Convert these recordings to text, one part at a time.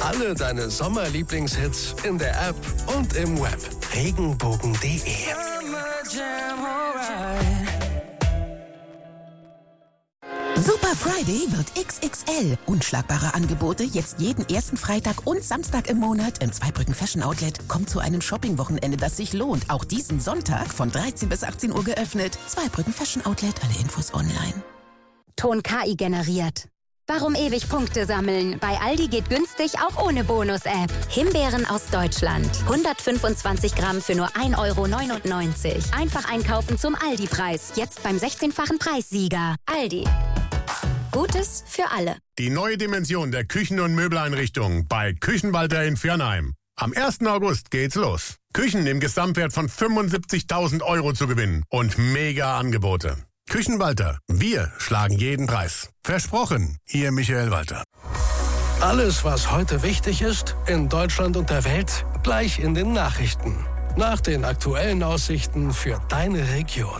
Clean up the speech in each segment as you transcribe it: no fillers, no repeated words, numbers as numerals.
Alle deine Sommerlieblingshits in der App und im Web. Regenbogen.de. Super Friday wird XXL. Unschlagbare Angebote jetzt jeden ersten Freitag und Samstag im Monat im Zweibrücken Fashion Outlet. Kommt zu einem Shopping-Wochenende, das sich lohnt. Auch diesen Sonntag von 13 bis 18 Uhr geöffnet. Zweibrücken Fashion Outlet, alle Infos online. Ton KI generiert. Warum ewig Punkte sammeln? Bei Aldi geht günstig auch ohne Bonus-App. Himbeeren aus Deutschland. 125 Gramm für nur 1,99 €. Einfach einkaufen zum Aldi-Preis. Jetzt beim 16-fachen Preissieger. Aldi. Gutes für alle. Die neue Dimension der Küchen- und Möbeleinrichtung bei Küchenwalter in Viernheim. Am 1. August geht's los. Küchen im Gesamtwert von 75.000 € zu gewinnen und mega Angebote. Küchenwalter, wir schlagen jeden Preis. Versprochen, Ihr Michael Walter. Alles, was heute wichtig ist, in Deutschland und der Welt, gleich in den Nachrichten. Nach den aktuellen Aussichten für deine Region.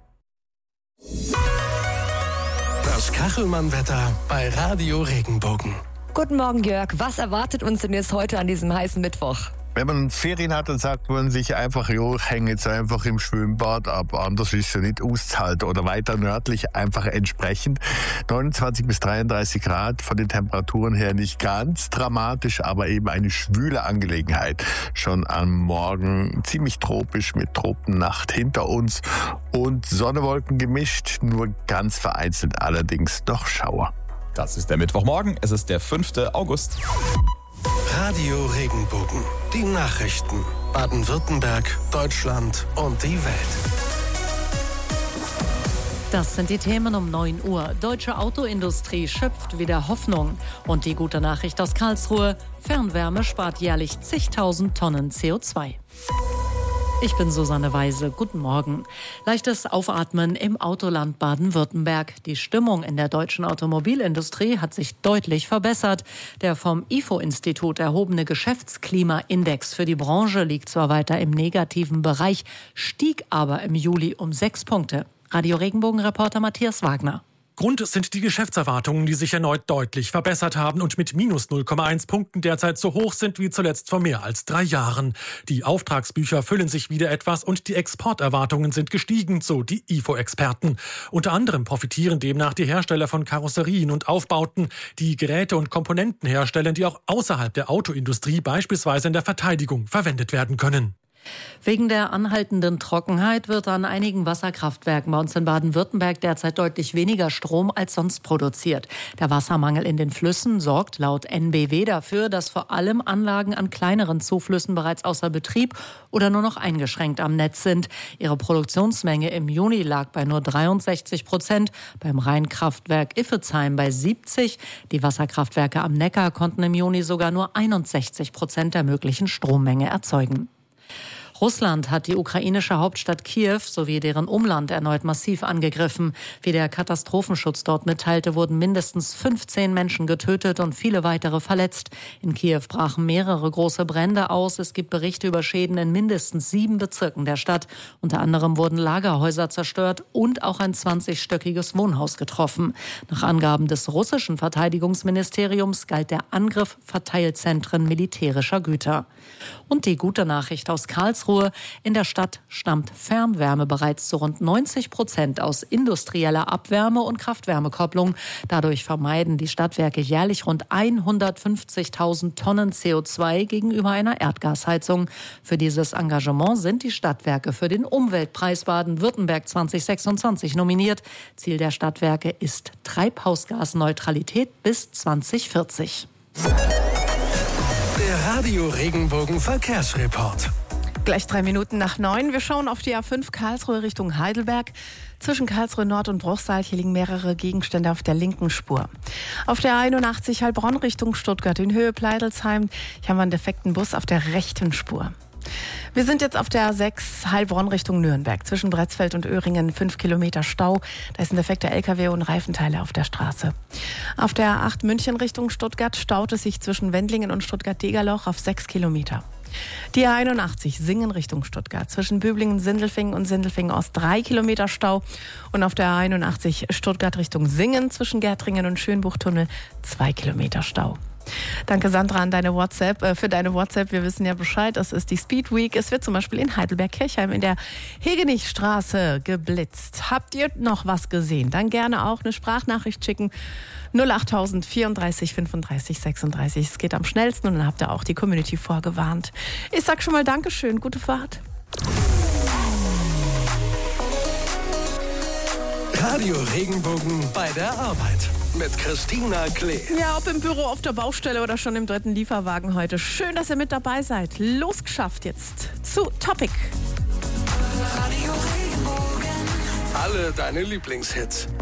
Das Kachelmann-Wetter bei Radio Regenbogen. Guten Morgen, Jörg. Was erwartet uns denn jetzt heute an diesem heißen Mittwoch? Wenn man Ferien hat, dann sagt man sich einfach, jo, ich hänge jetzt einfach im Schwimmbad ab, anders ist es ja nicht auszuhalten. Oder weiter nördlich einfach entsprechend 29 bis 33 Grad, von den Temperaturen her nicht ganz dramatisch, aber eben eine schwüle Angelegenheit. Schon am Morgen ziemlich tropisch mit Tropennacht hinter uns und Sonne-Wolken gemischt, nur ganz vereinzelt allerdings doch Schauer. Das ist der Mittwochmorgen, es ist der 5. August. Radio Regenbogen. Die Nachrichten. Baden-Württemberg, Deutschland und die Welt. Das sind die Themen um 9 Uhr. Deutsche Autoindustrie schöpft wieder Hoffnung. Und die gute Nachricht aus Karlsruhe: Fernwärme spart jährlich zigtausend Tonnen CO2. Ich bin Susanne Weise. Guten Morgen. Leichtes Aufatmen im Autoland Baden-Württemberg. Die Stimmung in der deutschen Automobilindustrie hat sich deutlich verbessert. Der vom IFO-Institut erhobene Geschäftsklimaindex für die Branche liegt zwar weiter im negativen Bereich, stieg aber im Juli um 6 Punkte. Radio Regenbogen-Reporter Matthias Wagner. Grund sind die Geschäftserwartungen, die sich erneut deutlich verbessert haben und mit minus 0,1 Punkten derzeit so hoch sind wie zuletzt vor mehr als 3 Jahren. Die Auftragsbücher füllen sich wieder etwas und die Exporterwartungen sind gestiegen, so die IFO-Experten. Unter anderem profitieren demnach die Hersteller von Karosserien und Aufbauten, die Geräte und Komponenten herstellen, die auch außerhalb der Autoindustrie, beispielsweise in der Verteidigung, verwendet werden können. Wegen der anhaltenden Trockenheit wird an einigen Wasserkraftwerken bei uns in Baden-Württemberg derzeit deutlich weniger Strom als sonst produziert. Der Wassermangel in den Flüssen sorgt laut NBW dafür, dass vor allem Anlagen an kleineren Zuflüssen bereits außer Betrieb oder nur noch eingeschränkt am Netz sind. Ihre Produktionsmenge im Juni lag bei nur 63%, beim Rheinkraftwerk Iffezheim bei 70%. Die Wasserkraftwerke am Neckar konnten im Juni sogar nur 61% der möglichen Strommenge erzeugen. Russland hat die ukrainische Hauptstadt Kiew sowie deren Umland erneut massiv angegriffen. Wie der Katastrophenschutz dort mitteilte, wurden mindestens 15 Menschen getötet und viele weitere verletzt. In Kiew brachen mehrere große Brände aus. Es gibt Berichte über Schäden in mindestens 7 Bezirken der Stadt. Unter anderem wurden Lagerhäuser zerstört und auch ein 20-stöckiges Wohnhaus getroffen. Nach Angaben des russischen Verteidigungsministeriums galt der Angriff Verteilzentren militärischer Güter. Und die gute Nachricht aus Karlsruhe: in der Stadt stammt Fernwärme bereits zu rund 90% aus industrieller Abwärme- und Kraft-Wärme-Kopplung. Dadurch vermeiden die Stadtwerke jährlich rund 150.000 Tonnen CO2 gegenüber einer Erdgasheizung. Für dieses Engagement sind die Stadtwerke für den Umweltpreis Baden-Württemberg 2026 nominiert. Ziel der Stadtwerke ist Treibhausgasneutralität bis 2040. Der Radio Regenbogen Verkehrsreport. Gleich 3 Minuten nach 9. Wir schauen auf die A5 Karlsruhe Richtung Heidelberg. Zwischen Karlsruhe Nord und Bruchsal hier liegen mehrere Gegenstände auf der linken Spur. Auf der A81 Heilbronn Richtung Stuttgart in Höhe Pleidelsheim. Hier haben wir einen defekten Bus auf der rechten Spur. Wir sind jetzt auf der A6 Heilbronn Richtung Nürnberg. Zwischen Bretzfeld und Öhringen 5 Kilometer Stau. Da ist ein defekter LKW und Reifenteile auf der Straße. Auf der A8 München Richtung Stuttgart staut es sich zwischen Wendlingen und Stuttgart-Degerloch auf 6 Kilometer. Die A81 Singen Richtung Stuttgart. Zwischen Büblingen-Sindelfingen und Sindelfingen-Ost 3 Kilometer Stau. Und auf der A81 Stuttgart Richtung Singen zwischen Gärtringen und Schönbuchtunnel 2 Kilometer Stau. Danke, Sandra, an deine WhatsApp. Für deine WhatsApp, wir wissen ja Bescheid, das ist die Speed Week. Es wird zum Beispiel in Heidelberg-Kirchheim in der Hegenichstraße geblitzt. Habt ihr noch was gesehen? Dann gerne auch eine Sprachnachricht schicken. 08000 34 35 36. Es geht am schnellsten und dann habt ihr auch die Community vorgewarnt. Ich sag schon mal Dankeschön, gute Fahrt. Radio Regenbogen bei der Arbeit mit Christina Klee. Ja, ob im Büro, auf der Baustelle oder schon im 3. Lieferwagen heute. Schön, dass ihr mit dabei seid. Losgeschafft jetzt zu Topic. Radio Regenbogen. Alle deine Lieblingshits.